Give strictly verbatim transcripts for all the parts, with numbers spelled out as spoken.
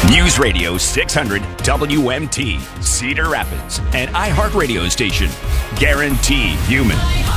News Radio six hundred W M T, Cedar Rapids, an iHeartRadio station. Guarantee human.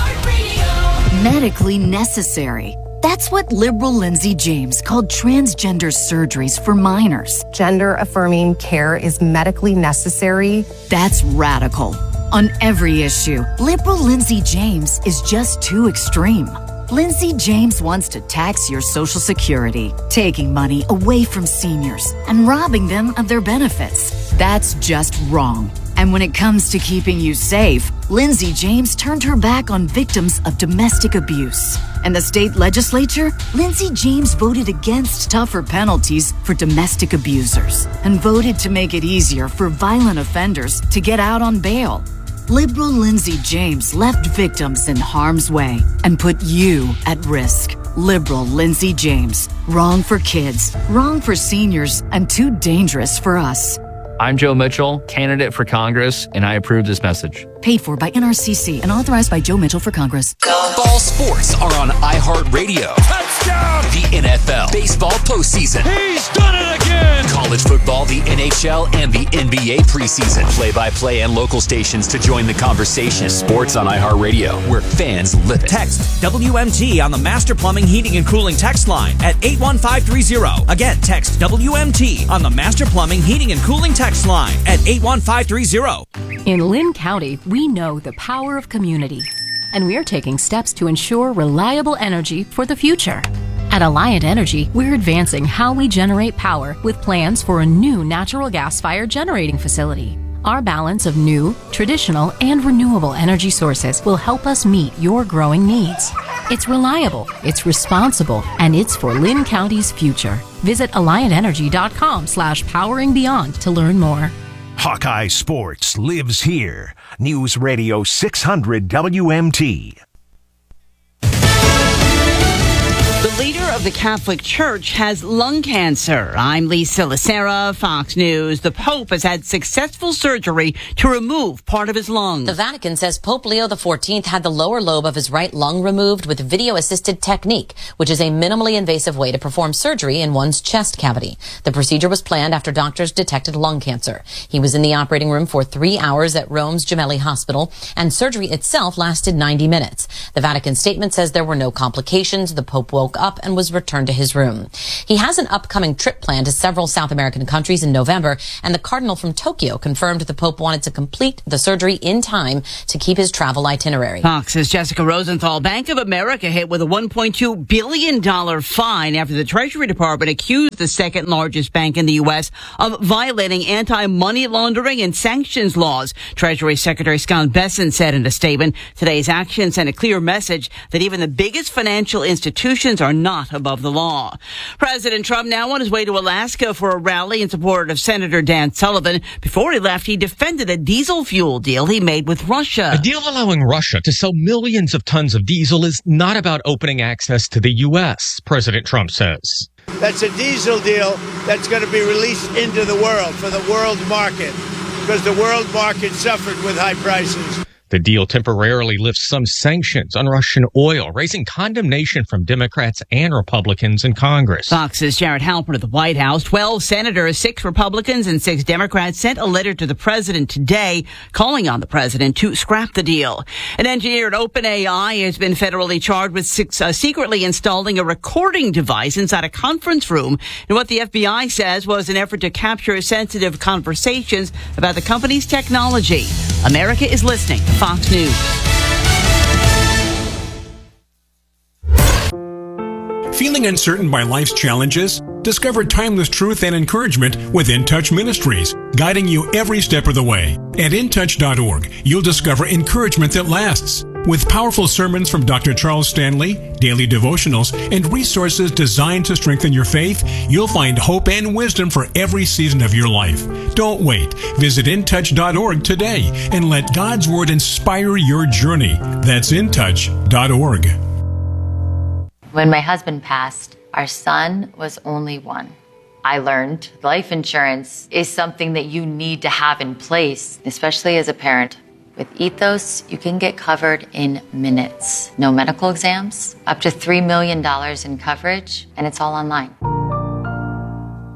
Medically necessary. That's what liberal Lindsay James called transgender surgeries for minors. Gender-affirming care is medically necessary. That's radical. On every issue, liberal Lindsay James is just too extreme. Lindsay James wants to tax your Social Security, taking money away from seniors and robbing them of their benefits. That's just wrong. And when it comes to keeping you safe, Lindsay James turned her back on victims of domestic abuse. In the state legislature, Lindsay James voted against tougher penalties for domestic abusers and voted to make it easier for violent offenders to get out on bail. Liberal Lindsay James left victims in harm's way and put you at risk. Liberal Lindsay James. Wrong for kids, wrong for seniors, and too dangerous for us. I'm Joe Mitchell, candidate for Congress, and I approve this message. Paid for by N R C C and authorized by Joe Mitchell for Congress. Ball sports are on iHeartRadio. Touchdown! The N F L, baseball postseason. He's done it again! College football, the N H L, and the N B A preseason. Play-by-play and local stations to join the conversation. Sports on iHeartRadio, where fans live it. Text W M T on the Master Plumbing, Heating, and Cooling text line at eight one five three zero. Again, text W M T on the Master Plumbing, Heating, and Cooling text line at eight one five three zero. In Lynn County, we know the power of community, and we are taking steps to ensure reliable energy for the future. At Alliant Energy, we're advancing how we generate power with plans for a new natural gas-fired generating facility. Our balance of new, traditional, and renewable energy sources will help us meet your growing needs. It's reliable, it's responsible, and it's for Lynn County's future. Visit alliantenergy.com slash powering beyond to learn more. Hawkeye Sports lives here. News Radio six hundred W M T. The leader of the Catholic Church has lung cancer. I'm Lisa Lacera, Fox News. The Pope has had successful surgery to remove part of his lung. The Vatican says Pope Leo the fourteenth had the lower lobe of his right lung removed with video-assisted technique, which is a minimally invasive way to perform surgery in one's chest cavity. The procedure was planned after doctors detected lung cancer. He was in the operating room for three hours at Rome's Gemelli Hospital, and surgery itself lasted ninety minutes. The Vatican statement says there were no complications. The Pope woke up and was returned to his room. He has an upcoming trip planned to several South American countries in November, and the Cardinal from Tokyo confirmed the Pope wanted to complete the surgery in time to keep his travel itinerary. Fox's Jessica Rosenthal. Bank of America hit with a one point two billion dollars fine after the Treasury Department accused the second largest bank in the U S of violating anti-money laundering and sanctions laws. Treasury Secretary Scott Bessent said in a statement, today's action sent a clear message that even the biggest financial institutions are not above the law. President Trump now on his way to Alaska for a rally in support of Senator Dan Sullivan. Before he left, he defended a diesel fuel deal he made with Russia. A deal allowing Russia to sell millions of tons of diesel is not about opening access to the U S, President Trump says. That's a diesel deal that's going to be released into the world for the world market because the world market suffered with high prices. The deal temporarily lifts some sanctions on Russian oil, raising condemnation from Democrats and Republicans in Congress. Fox's Jared Halpern at the White House. Twelve senators, six Republicans, and six Democrats sent a letter to the president today calling on the president to scrap the deal. An engineer at OpenAI has been federally charged with six, uh, secretly installing a recording device inside a conference room in what the F B I says was an effort to capture sensitive conversations about the company's technology. America is listening to Fox News. Feeling uncertain by life's challenges? Discover timeless truth and encouragement with In Touch Ministries, guiding you every step of the way. At in touch dot org, you'll discover encouragement that lasts. With powerful sermons from Doctor Charles Stanley, daily devotionals, and resources designed to strengthen your faith, you'll find hope and wisdom for every season of your life. Don't wait. Visit in touch dot org today and let God's Word inspire your journey. That's in touch dot org. When my husband passed, our son was only one. I learned life insurance is something that you need to have in place, especially as a parent. With Ethos, you can get covered in minutes. No medical exams, up to three million dollars in coverage, and it's all online.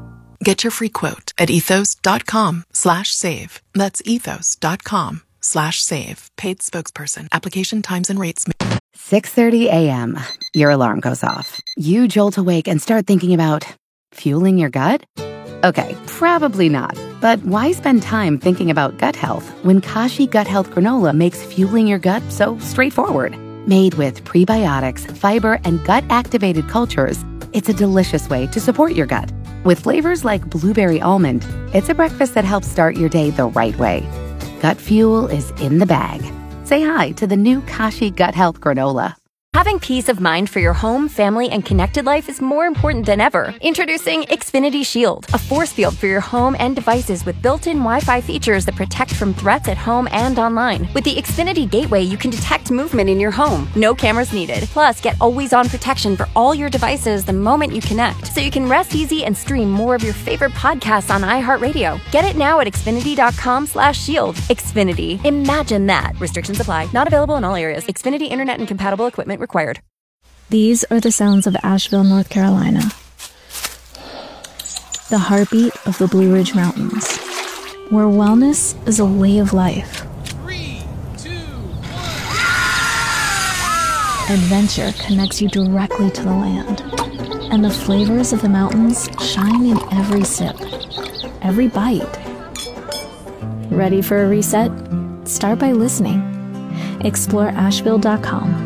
Get your free quote at ethos.com slash save. That's ethos.com slash save. Paid spokesperson. Application times and rates. six thirty a.m. Your alarm goes off. You jolt awake and start thinking about fueling your gut? Okay, probably not. But why spend time thinking about gut health when Kashi Gut Health Granola makes fueling your gut so straightforward? Made with prebiotics, fiber, and gut-activated cultures, it's a delicious way to support your gut. With flavors like blueberry almond, it's a breakfast that helps start your day the right way. Gut fuel is in the bag. Say hi to the new Kashi Gut Health Granola. Having peace of mind for your home, family, and connected life is more important than ever. Introducing Xfinity Shield, a force field for your home and devices with built-in Wi-Fi features that protect from threats at home and online. With the Xfinity Gateway, you can detect movement in your home. No cameras needed. Plus, get always-on protection for all your devices the moment you connect, so you can rest easy and stream more of your favorite podcasts on iHeartRadio. Get it now at Xfinity.com slash shield. Xfinity. Imagine that. Restrictions apply. Not available in all areas. Xfinity Internet and compatible equipment required. These are the sounds of Asheville, North Carolina. The heartbeat of the Blue Ridge Mountains, where wellness is a way of life. Three, two, one. Adventure connects you directly to the land, and the flavors of the mountains shine in every sip, every bite. Ready for a reset? Start by listening. Explore Asheville dot com.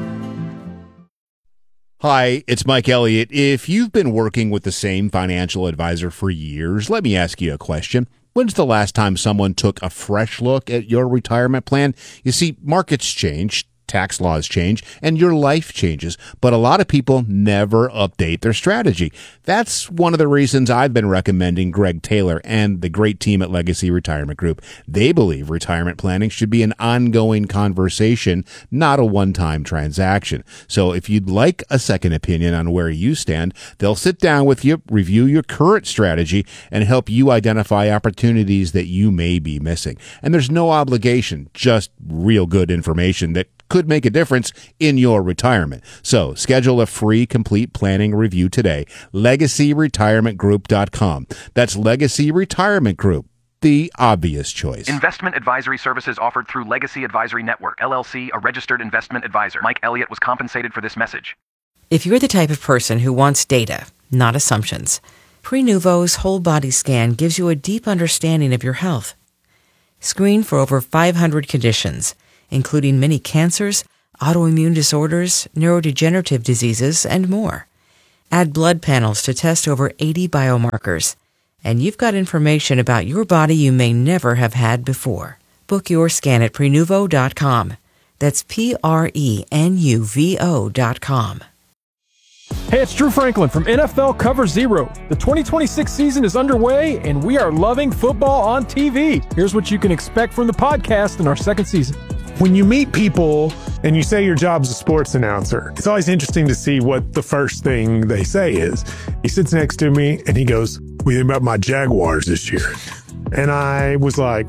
Hi, it's Mike Elliott. If you've been working with the same financial advisor for years, let me ask you a question. When's the last time someone took a fresh look at your retirement plan? You see, markets change, tax laws change, and your life changes, but a lot of people never update their strategy. That's one of the reasons I've been recommending Greg Taylor and the great team at Legacy Retirement Group. They believe retirement planning should be an ongoing conversation, not a one-time transaction. So if you'd like a second opinion on where you stand, they'll sit down with you, review your current strategy, and help you identify opportunities that you may be missing. And there's no obligation, just real good information that could make a difference in your retirement. So schedule a free complete planning review today. legacy retirement group dot com. That's Legacy Retirement Group, the obvious choice. Investment advisory services offered through Legacy Advisory Network, L L C, a registered investment advisor. Mike Elliott was compensated for this message. If you're the type of person who wants data, not assumptions, Prenuvo's whole body scan gives you a deep understanding of your health. Screen for over five hundred conditions, including many cancers, autoimmune disorders, neurodegenerative diseases, and more. Add blood panels to test over eighty biomarkers, and you've got information about your body you may never have had before. Book your scan at Prenuvo dot com. That's P R E N U V O dot com. Hey, it's Drew Franklin from N F L Cover Zero. The twenty twenty-six season is underway, and we are loving football on T V. Here's what you can expect from the podcast in our second season. When you meet people and you say your job's a sports announcer, it's always interesting to see what the first thing they say is. He sits next to me and he goes, "What do you think about my Jaguars this year?" And I was like,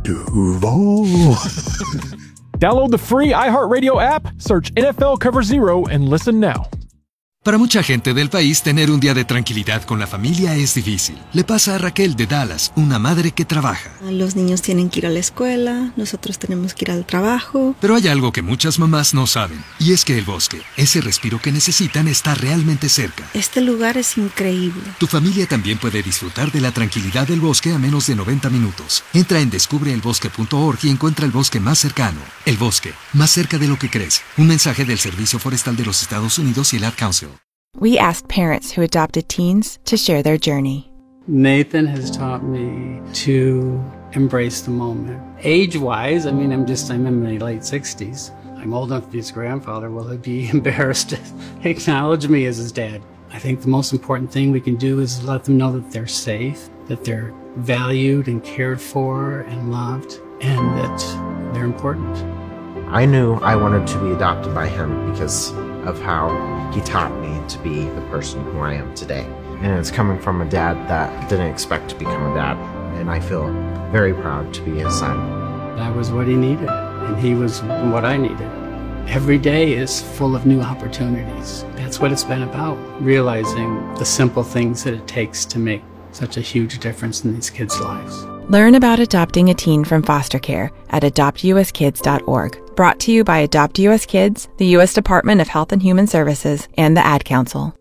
Duval. Download the free iHeartRadio app, search N F L Cover Zero, and listen now. Para mucha gente del país, tener un día de tranquilidad con la familia es difícil. Le pasa a Raquel de Dallas, una madre que trabaja. Los niños tienen que ir a la escuela, nosotros tenemos que ir al trabajo. Pero hay algo que muchas mamás no saben, y es que el bosque, ese respiro que necesitan, está realmente cerca. Este lugar es increíble. Tu familia también puede disfrutar de la tranquilidad del bosque a menos de noventa minutos. Entra en descubre el bosque punto org y encuentra el bosque más cercano. El bosque, más cerca de lo que crees. Un mensaje del Servicio Forestal de los Estados Unidos y el Ad Council. We asked parents who adopted teens to share their journey. Nathan has taught me to embrace the moment. Age-wise, I mean, I'm just, I'm in my late sixties. I'm old enough to be his grandfather. Will he be embarrassed to acknowledge me as his dad? I think the most important thing we can do is let them know that they're safe, that they're valued and cared for and loved, and that they're important. I knew I wanted to be adopted by him because of how he taught me to be the person who I am today. And it's coming from a dad that didn't expect to become a dad. And I feel very proud to be his son. That was what he needed, and he was what I needed. Every day is full of new opportunities. That's what it's been about, realizing the simple things that it takes to make such a huge difference in these kids' lives. Learn about adopting a teen from foster care at adopt u s kids dot org. Brought to you by Adopt U S Kids, the U S Department of Health and Human Services, and the Ad Council.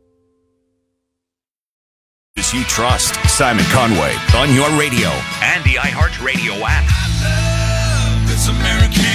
You trust Simon Conway on your radio and the iHeartRadio app. I love this American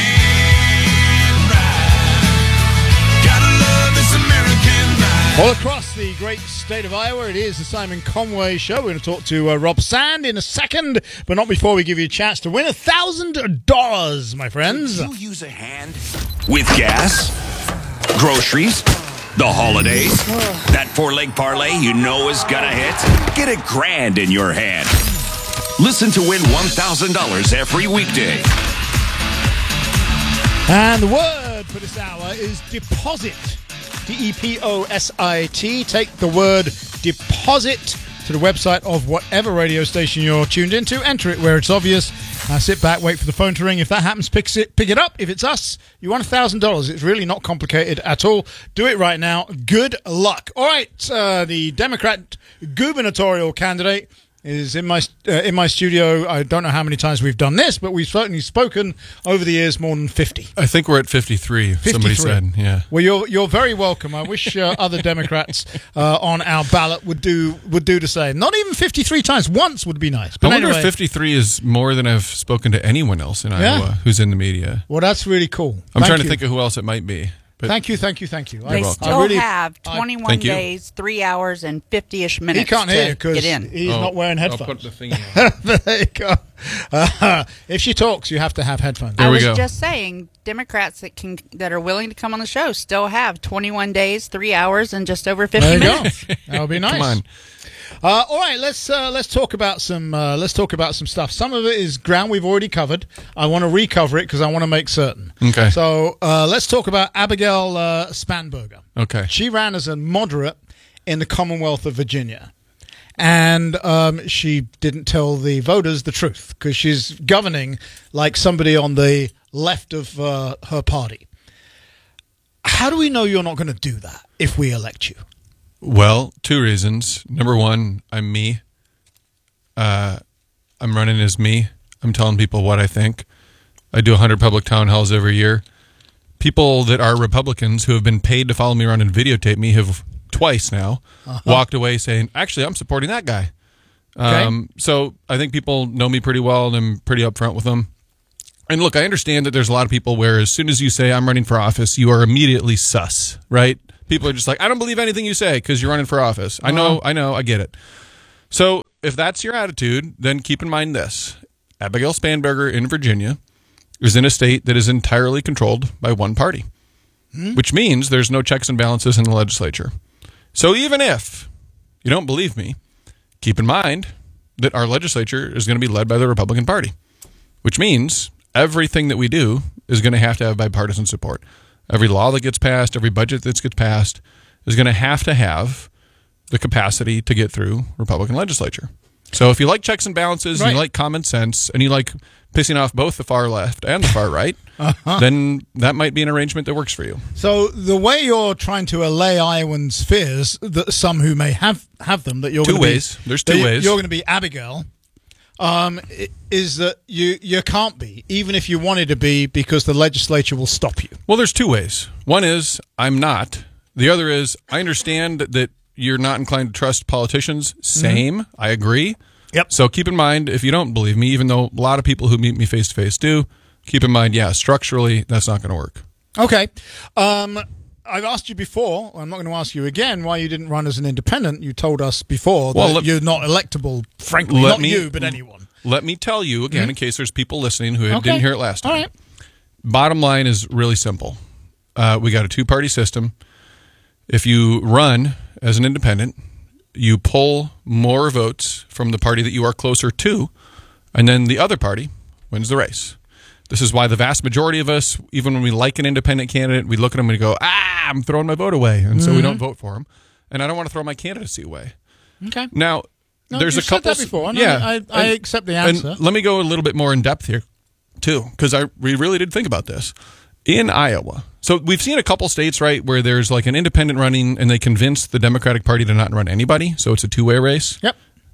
ride. Gotta love this American ride. All across the great state of Iowa, it is the Simon Conway Show. We're going to talk to uh, Rob Sand in a second, but not before we give you a chance to win one thousand dollars, my friends. Do you use a hand with gas, groceries, the holidays? That four-leg parlay you know is gonna hit? Get a grand in your hand. Listen to win one thousand dollars every weekday. And the word for this hour is deposit. D E P O S I T. Take the word deposit to the website of whatever radio station you're tuned into. Enter it where it's obvious. Uh, sit back, wait for the phone to ring. If that happens, pick it, pick it up. If it's us, you won one thousand dollars. It's really not complicated at all. Do it right now. Good luck. All right, uh, the Democrat gubernatorial candidate is in my uh, in my studio. I don't know how many times we've done this, but we've certainly spoken over the years more than fifty. I think we're at fifty-three, somebody said. Yeah. Well, you're you're very welcome. I wish uh, other Democrats uh, on our ballot would do would do the same. Not even fifty-three times. Once would be nice. But I wonder anyway, if fifty-three is more than I've spoken to anyone else in Yeah. Iowa who's in the media. Well, that's really cool. I'm Thank trying you. to think of who else it might be. But Thank you, thank you, thank you. They I, still I really, have I- twenty-one Thank you. days, three hours, and fifty-ish He minutes can't to hear because get in. he's Oh, not wearing I'll headphones. put the thing in. There you go. Uh, if she talks, you have to have headphones. I was just saying, Democrats that can that are willing to come on the show still have twenty-one days, three hours, and just over fifty There you minutes. go. That would be nice. Come on. Uh, all right, let's uh, let's talk about some uh, let's talk about some stuff. Some of it is ground we've already covered. I want to recover it because I want to make certain. Okay. So uh, let's talk about Abigail uh, Spanberger. Okay. She ran as a moderate in the Commonwealth of Virginia, and um, she didn't tell the voters the truth because she's governing like somebody on the left of uh, her party. How do we know you're not going to do that if we elect you? Well, two reasons. Number one, I'm me. Uh, I'm running as me. I'm telling people what I think. I do one hundred public town halls every year. People that are Republicans who have been paid to follow me around and videotape me have twice now Uh-huh. walked away saying, actually, I'm supporting that guy. Okay. Um, so I think people know me pretty well, and I'm pretty upfront with them. And look, I understand that there's a lot of people where as soon as you say I'm running for office, you are immediately sus, right? People are just like, I don't believe anything you say because you're running for office. I know, I know, I get it. So if that's your attitude, then keep in mind this. Abigail Spanberger in Virginia is in a state that is entirely controlled by one party, Hmm? which means there's no checks and balances in the legislature. So even if you don't believe me, keep in mind that our legislature is going to be led by the Republican Party, which means everything that we do is going to have to have bipartisan support. Every law that gets passed, every budget that gets passed is going to have to have the capacity to get through Republican legislature. So if you like checks and balances, and you Right. like common sense, and you like pissing off both the far left and the far right, Uh-huh. then that might be an arrangement that works for you. So the way you're trying to allay Iowans' fears, that some who may have, have them, that you're Two going to ways. be, There's that two you- ways. You're going to be Abigail. Um, i- is that you? You can't be, even if you wanted to be, because the legislature will stop you. Well, there's two ways. One is I'm not. The other is I understand that you're not inclined to trust politicians. Same. I agree. Yep. So keep in mind, if you don't believe me, even though a lot of people who meet me face to face do, keep in mind, yeah, structurally, that's not going to work. Okay. Um, I've asked you before. I'm not going to ask you again why you didn't run as an independent. You told us before Well, that let- you're not electable. Frankly, Let not me- you, but anyone. Let me tell you again, Mhm. in case there's people listening who Okay. didn't hear it last time. All right. Bottom line is really simple. Uh, we got a two-party system. If you run as an independent, you pull more votes from the party that you are closer to, and then the other party wins the race. This is why the vast majority of us, even when we like an independent candidate, we look at them and go, ah, I'm throwing my vote away. And so we Mhm. don't vote for them. And I don't want to throw my candidacy away. Okay. Now, No, there's a you've said couple. that before, and yeah, I- I- I And- accept the and answer. let me go a little bit more in depth here, too, because I we really did think about this. In Iowa, so we've seen a couple states, right, where there's like an independent running and they convince the Democratic Party to not run anybody, so it's a two-way race. Yep.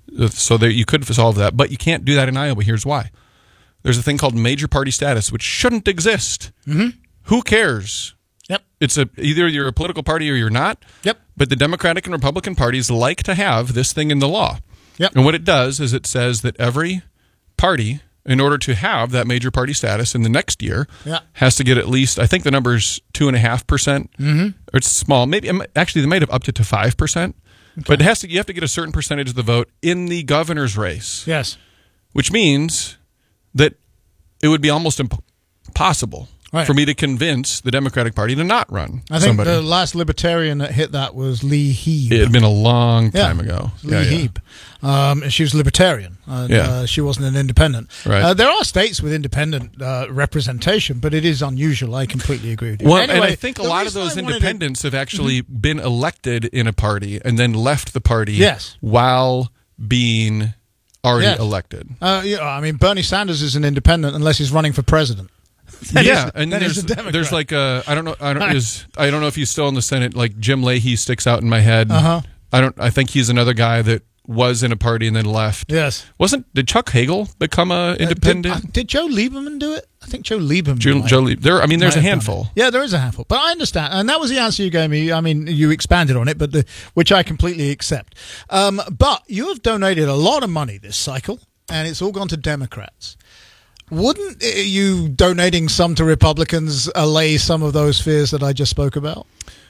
So there, you could solve that, but you can't do that in Iowa. Here's why. There's a thing called major party status, which shouldn't exist. Mm-hmm. Who cares? Yep. It's a either you're a political party or you're not. Yep. But the Democratic and Republican parties like to have this thing in the law. Yep. And what it does is it says that every party, in order to have that major party status in the next year, Yeah. has to get at least, I think the number's two and a half percent. Mhm. Or it's small. Maybe actually they might have upped it to five percent. But it has to. You have to get a certain percentage of the vote in the governor's race. Yes. Which means that it would be almost imp- impossible Right. for me to convince the Democratic Party to not run I think somebody. the last libertarian that hit that was Lee Heeb. It had been a long time Yeah. ago. Lee Yeah, yeah. Heeb. Um, she was libertarian. And, Yeah. uh, she wasn't an independent. Right. Uh, there are states with independent uh, representation, but it is unusual. I completely agree with you. Well, Anyway, and I think a the lot of reason those I wanted to- independents have actually been elected in a party and then left the party Yes. while being already Yes. elected. Uh, yeah, I mean, Bernie Sanders is an independent unless he's running for president. That yeah, is- and that there's is a Democrat. there's like a I don't know I don't is I don't know if he's still in the Senate. Like Jim Leahy sticks out in my head. Uh-huh. I don't. I think he's another guy that was in a party and then left. Yes. Wasn't did Chuck Hagel become a independent? Uh, did, uh, did Joe Lieberman do it? I think Joe Lieberman. Joe, might- Joe Lee- there. I mean, there's a might have done handful. it. Yeah, there is a handful, but I understand, and that was the answer you gave me. I mean, you expanded on it, but the, which I completely accept. Um, but you have donated a lot of money this cycle, and it's all gone to Democrats. Wouldn't uh, you donating some to Republicans allay some of those fears that I just spoke about?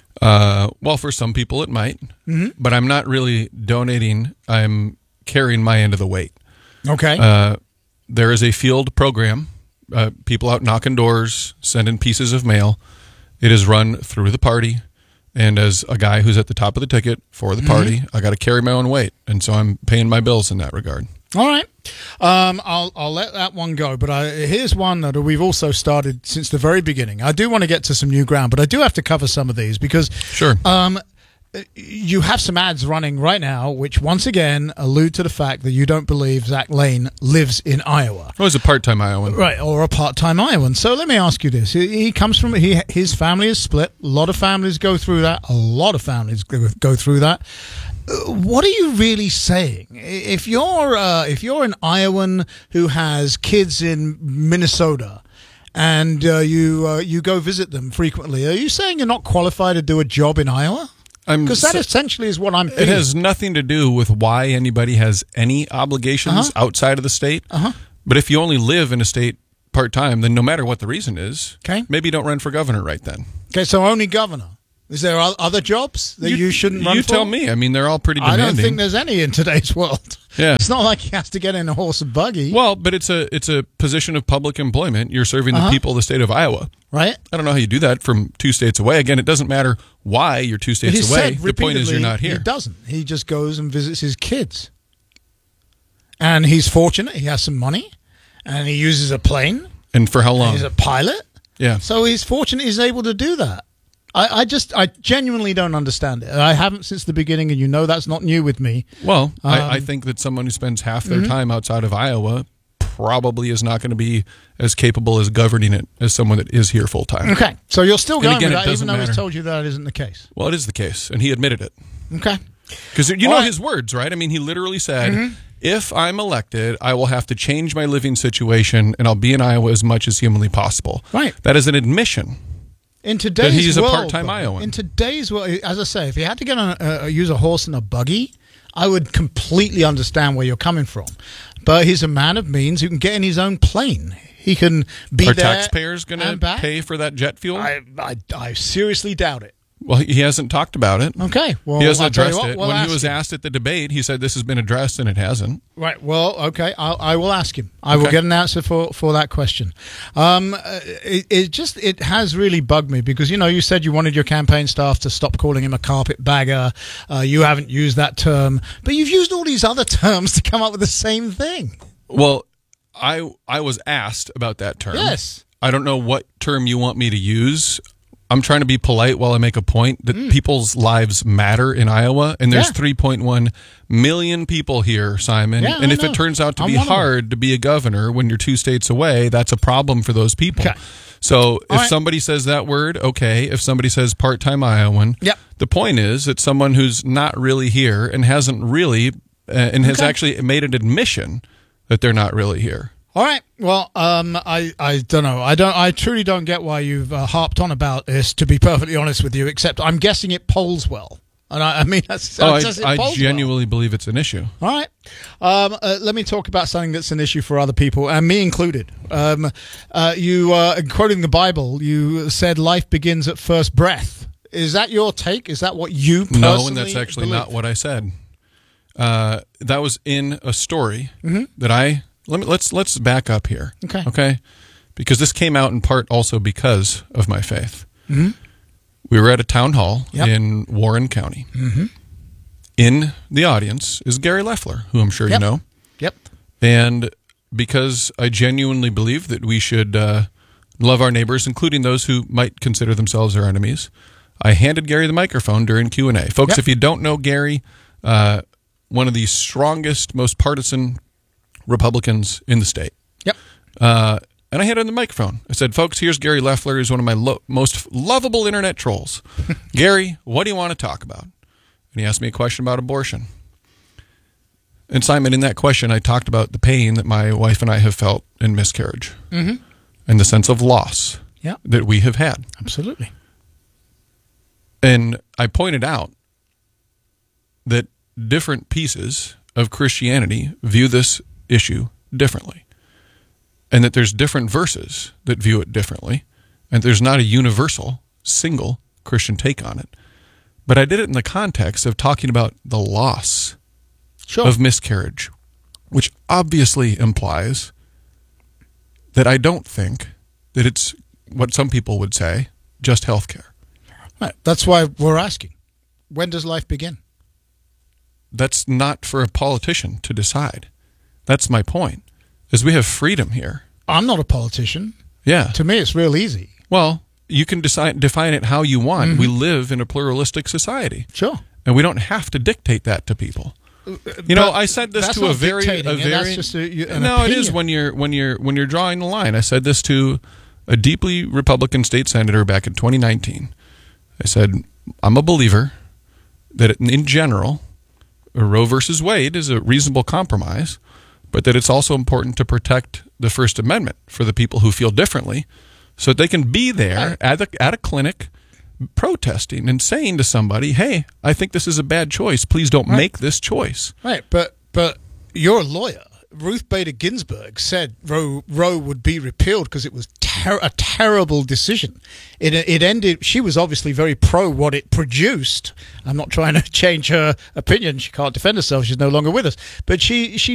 Uh, well, for some people it might, Mhm. but I'm not really donating. I'm carrying my end of the weight. Okay. Uh, there is a field program. Uh, people out knocking doors, sending pieces of mail. It is run through the party, and as a guy who's at the top of the ticket for the party, I got to carry my own weight, and so I'm paying my bills in that regard. All right, um, I'll I'll let that one go. But I, here's one that we've also started since the very beginning. I do want to get to some new ground, but I do have to cover some of these because sure. Um, you have some ads running right now, which once again allude to the fact that you don't believe Zach Lane lives in Iowa. Oh, he's a part-time Iowan, Right, or a part-time Iowan. So let me ask you this: He, he comes from he his family is split. A lot of families go through that. A lot of families go, go through that. Uh, What are you really saying? If you're uh, if you're an Iowan who has kids in Minnesota, and uh, you uh, you go visit them frequently, are you saying you're not qualified to do a job in Iowa? Because that so- essentially is what I'm It thinking. has nothing to do with why anybody has any obligations Uh-huh. outside of the state. Uh-huh. But if you only live in a state part-time, then no matter what the reason is, Okay. maybe you don't run for governor right then. Okay, so only governor. Is there o- other jobs that you, shouldn't run You for? tell me. I mean, they're all pretty I demanding. don't think there's any in today's world. Yeah. It's not like he has to get in a horse and buggy. Well, but it's a it's a position of public employment. You're serving the Uh-huh. people of the state of Iowa. Right. I don't know how you do that from two states away. Again, it doesn't matter why you're two But states he away. said The point is you're repeatedly not here. He doesn't. He just goes and visits his kids. And he's fortunate. He has some money. And he uses a plane. And for how and long? He's a pilot. Yeah. So he's fortunate he's able to do that. I, I just, I genuinely don't understand it. I haven't since the beginning, and you know that's not new with me. Well, Um, I, I think that someone who spends half their Mhm. time outside of Iowa probably is not going to be as capable as governing it as someone that is here full time. Okay. So you're still And going again, with it that, even doesn't though he's matter. told you that isn't the case. Well, it is the case, and he admitted it. Okay. Because you All know right. his words, right? I mean, he literally said, Mhm. if I'm elected, I will have to change my living situation, and I'll be in Iowa as much as humanly possible. Right. That is an admission. In today's he's a world, part-time though, Iowan. In today's world, as I say, if you had to get on a, uh, use a horse and a buggy, I would completely understand where you're coming from. But he's a man of means who can get in his own plane. He can be Are there. taxpayers going to and back. pay for that jet fuel? I, I, I seriously doubt it. Well, he hasn't talked about it. Okay, well, he hasn't I'll tell you addressed what, it. we'll when he ask was him. asked at the debate, he said this has been addressed, and it hasn't. Right. Well, okay. I'll, I will ask him. I will Okay. get an answer for, for that question. Um, uh, it, it just it has really bugged me because you know you said you wanted your campaign staff to stop calling him a carpetbagger. Uh, you haven't used that term, but you've used all these other terms to come up with the same thing. Well, I I was asked about that term. Yes. I don't know what term you want me to use. I'm trying to be polite while I make a point that people's lives matter in Iowa, and there's Mm. Yeah. three point one million people here, Simon. Yeah, and I if know. it turns out to I'm be one of them. hard to be a governor when you're two states away, that's a problem for those people. Okay. So All if right. somebody says that word, okay. If somebody says part-time Iowan, Yep. the point is that someone who's not really here and hasn't really uh, and has Okay. actually made an admission that they're not really here. All right. Well, um, I, I don't know. I don't. I truly don't get why you've uh, harped on about this. To be perfectly honest with you, except I'm guessing it polls well, and I, I mean, that's, Oh, that's it I, I polls genuinely believe it's an issue. well. All right. Um, uh, let me talk about something that's an issue for other people, and me included. Um, uh, you, uh, quoting the Bible, you said life begins at first breath. Is that your take? Is that what you personally No, and that's actually believe? not what I said. Uh, that was in a story Mhm. that I let me let's let's back up here. Okay. Okay. Because this came out in part also because of my faith. Mhm. We were at a town hall Yep. in Warren County. Mhm. In the audience is Gary Leffler, who I'm sure Yep. you know. Yep. And because I genuinely believe that we should uh, love our neighbors, including those who might consider themselves our enemies, I handed Gary the microphone during Q and A. Folks, Yep. if you don't know Gary, uh, one of the strongest, most partisan Republicans in the state. Yep. Uh, and I handed him the microphone. I said, folks, here's Gary Leffler. He's one of my lo- most lovable internet trolls. Gary, what do you want to talk about? And he asked me a question about abortion. And Simon, in that question, I talked about the pain that my wife and I have felt in miscarriage Mhm. and the sense of loss Yeah. that we have had. Absolutely. And I pointed out that different pieces of Christianity view this issue differently, and that there's different verses that view it differently, and there's not a universal, single Christian take on it. But I did it in the context of talking about the loss Sure. of miscarriage, which obviously implies that I don't think that it's what some people would say, just healthcare. Right. That's why we're asking. When does life begin? That's not for a politician to decide. That's my point, is we have freedom here. I'm not a politician. Yeah. To me, it's real easy. Well, you can decide, define it how you want. We live in a pluralistic society. Sure. And we don't have to dictate that to people. You know, But I said this that's to a not very, a dictating, and that's very. just a- an no, it is opinion. when you're when you're when you're drawing the line. I said this to a deeply Republican state senator back in twenty nineteen. I said, I'm a believer that in general, Roe versus Wade is a reasonable compromise, but that it's also important to protect the First Amendment for the people who feel differently, so that they can be there at the, at a clinic protesting and saying to somebody, hey, I think this is a bad choice. Please don't Right. make this choice. Right, but but you're a lawyer. Ruth Bader Ginsburg said Roe Roe would be repealed because it was ter- a terrible decision. It it ended. She was obviously very pro what it produced. I'm not trying to change her opinion. She can't defend herself. She's no longer with us. But she she